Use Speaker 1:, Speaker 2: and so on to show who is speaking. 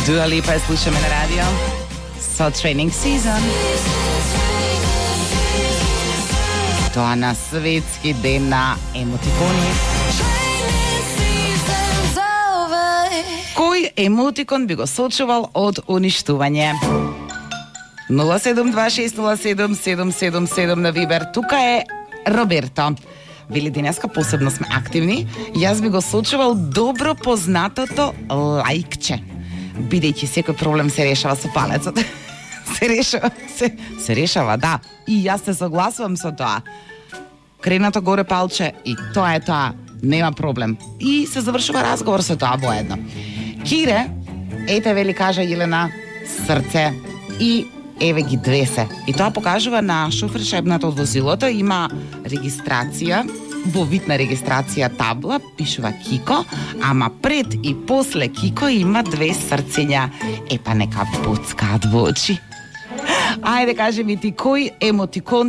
Speaker 1: Dua Lipa je slušаме на радио со Training Season. Тоа на светски ден на емотикони. Кој емотикон би го сочувал од уништување? 072607777 на Вибер. Тука е Роберто. Вели, денеска посебно сме активни. Јас би го сочувал добро познатото лајкче. Бидејќи секој проблем се решава со палецот. се решава, да. И јас се согласувам со тоа. Кренато горе палче и тоа е тоа. Нема проблем. И се завршува разговор со тоа воедно. Кире, ете вели, кажа Елена, срце и еве ги двесе. И тоа покажува на шофер шебната од возилото, има регистрација, во вид на регистрација табла, пишува Кико, ама пред и после Кико има две срцења. Епа нека буцкаат во очи. Ајде, кажи ми ти, кој емотикон